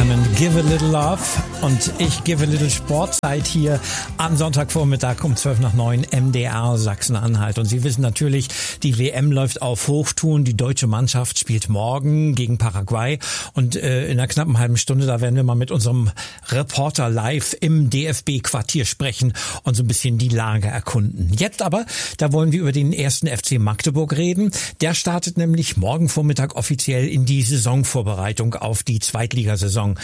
Simon, Give a Little Love, und ich give a little Sportzeit hier am Sonntagvormittag um 8:55 MDR Sachsen-Anhalt. Und Sie wissen natürlich, die WM läuft auf Hochtouren. Die deutsche Mannschaft spielt morgen gegen Paraguay, und in einer knappen halben Stunde, da werden wir mal mit unserem Reporter live im DFB-Quartier sprechen und so ein bisschen die Lage erkunden. Jetzt aber, da wollen wir über den ersten FC Magdeburg reden. Der startet nämlich morgen Vormittag offiziell in die Saisonvorbereitung auf die Zweitligasaison.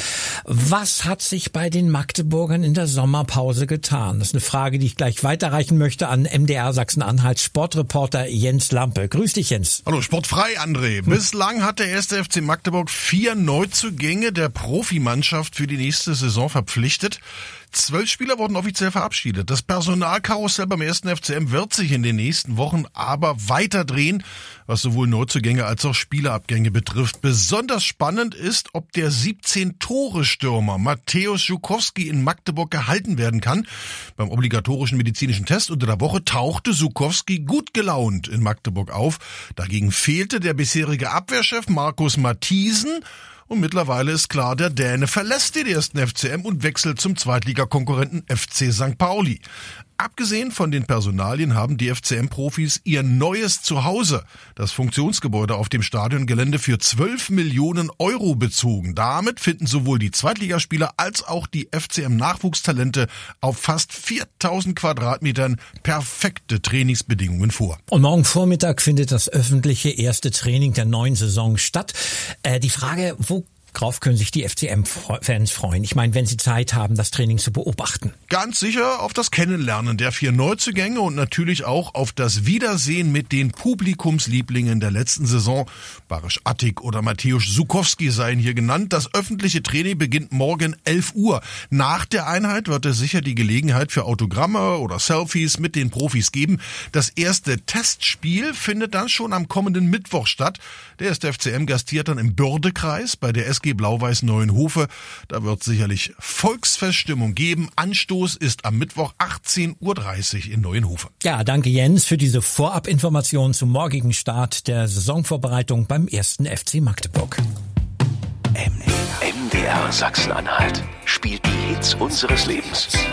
Was hat sich bei den Magdeburgern in der Sommerpause getan? Das ist eine Frage, die ich gleich weiterreichen möchte an MDR Sachsen-Anhalt Sportreporter Jens Lampe. Grüß dich, Jens. Hallo, sportfrei, André. Bislang hat der erste FC Magdeburg 4 Neuzugänge der Profimannschaft für die nächste Saison verpflichtet. 12 Spieler wurden offiziell verabschiedet. Das Personalkarussell beim ersten FCM wird sich in den nächsten Wochen aber weiter drehen, was sowohl Neuzugänge als auch Spielerabgänge betrifft. Besonders spannend ist, ob der 17-Tore-Stürmer Mateusz Żukowski in Magdeburg gehalten werden kann. Beim obligatorischen medizinischen Test unter der Woche tauchte Żukowski gut gelaunt in Magdeburg auf. Dagegen fehlte der bisherige Abwehrchef Markus Matthiesen. Und mittlerweile ist klar, der Däne verlässt den ersten FCM und wechselt zum Zweitligakonkurrenten FC St. Pauli. Abgesehen von den Personalien haben die FCM-Profis ihr neues Zuhause, das Funktionsgebäude auf dem Stadiongelände, für 12 Millionen Euro bezogen. Damit finden sowohl die Zweitligaspieler als auch die FCM-Nachwuchstalente auf fast 4000 Quadratmetern perfekte Trainingsbedingungen vor. Und morgen Vormittag findet das öffentliche erste Training der neuen Saison statt. Die Frage, worauf können sich die FCM-Fans freuen? Ich meine, wenn sie Zeit haben, das Training zu beobachten. Ganz sicher auf das Kennenlernen der 4 Neuzugänge und natürlich auch auf das Wiedersehen mit den Publikumslieblingen der letzten Saison. Barisch Attik oder Mateusz Żukowski seien hier genannt. Das öffentliche Training beginnt morgen 11 Uhr. Nach der Einheit wird es sicher die Gelegenheit für Autogramme oder Selfies mit den Profis geben. Das erste Testspiel findet dann schon am kommenden Mittwoch statt. Der erste FCM gastiert dann im Bördekreis bei der SG Blau-Weiß Neuenhofe. Da wird sicherlich Volksfeststimmung geben. Anstoß ist am Mittwoch 18:30 Uhr in Neuenhofe. Ja, danke Jens für diese Vorabinformation zum morgigen Start der Saisonvorbereitung beim ersten FC Magdeburg. MDR Sachsen-Anhalt spielt die Hits unseres Lebens.